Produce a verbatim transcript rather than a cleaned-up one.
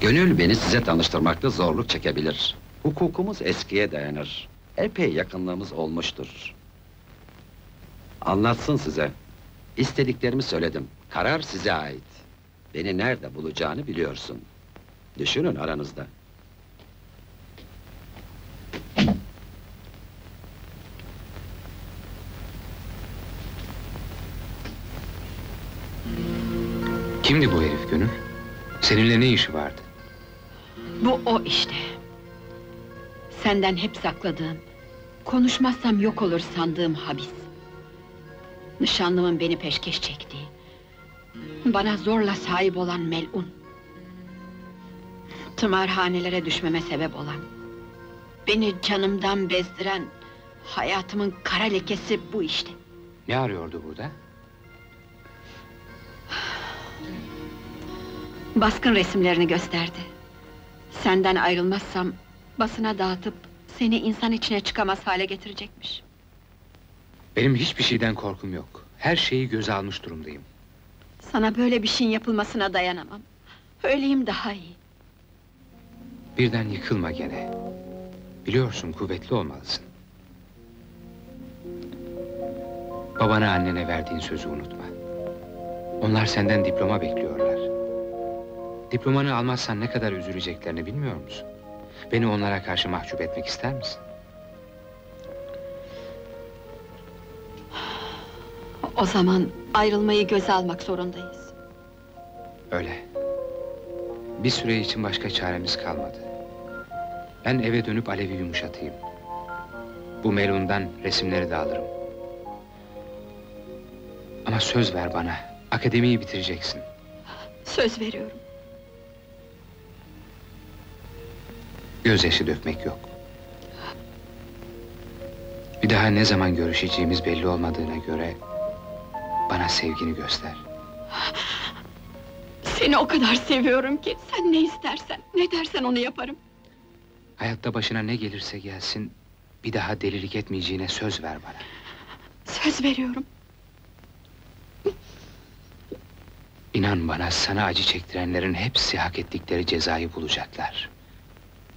Gönül beni size tanıştırmakta zorluk çekebilir. Hukukumuz eskiye dayanır. Epey yakınlığımız olmuştur. Anlatsın size. İstediklerimi söyledim. Karar size ait. Beni nerede bulacağını biliyorsun. Düşünün aranızda. Kimdi bu herif Gönül? Seninle ne işi vardı? Bu o işte. Senden hep sakladığım, konuşmazsam yok olur sandığım habis. Nişanlımın beni peşkeş çektiği, bana zorla sahip olan melun. Tımarhanelere düşmeme sebep olan, beni canımdan bezdiren, hayatımın kara lekesi bu işte. Ne arıyordu burada? Baskın resimlerini gösterdi. Senden ayrılmazsam, basına dağıtıp, seni insan içine çıkamaz hale getirecekmiş. Benim hiçbir şeyden korkum yok. Her şeyi göze almış durumdayım. Sana böyle bir şeyin yapılmasına dayanamam. Öleyim daha iyi. Birden yıkılma gene. Biliyorsun kuvvetli olmalısın. Babana annene verdiğin sözü unutma. Onlar senden diploma bekliyorlar. Diplomanı almazsan ne kadar üzüleceklerini bilmiyor musun? Beni onlara karşı mahcup etmek ister misin? O zaman ayrılmayı göze almak zorundayız. Öyle. Bir süre için başka çaremiz kalmadı. Ben eve dönüp Alev'i yumuşatayım. Bu melundan resimleri de alırım. Ama söz ver bana, akademiyi bitireceksin. Söz veriyorum. Gözyaşı dökmek yok. Bir daha ne zaman görüşeceğimiz belli olmadığına göre bana sevgini göster. Seni o kadar seviyorum ki, sen ne istersen, ne dersen onu yaparım. Hayatta başına ne gelirse gelsin, bir daha delilik etmeyeceğine söz ver bana. Söz veriyorum. İnan bana, sana acı çektirenlerin hepsi hak ettikleri cezayı bulacaklar.